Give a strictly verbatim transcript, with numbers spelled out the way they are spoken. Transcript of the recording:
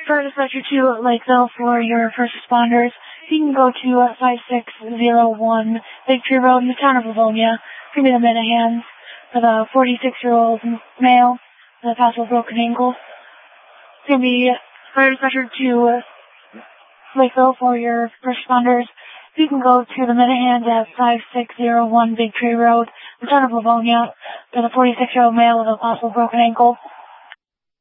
Fire dispatcher to Lakeville for your first responders. You can go to uh, five six zero one Big Tree Road in the town of Livonia. It's going to be the Minahans with a forty-six-year-old male with a possible broken ankle. It's going to be fire dispatcher to uh, Lakeville for your first responders. You can go to the Minahans at five six zero one Big Tree Road in the town of Livonia with a forty-six-year-old male with a possible broken ankle.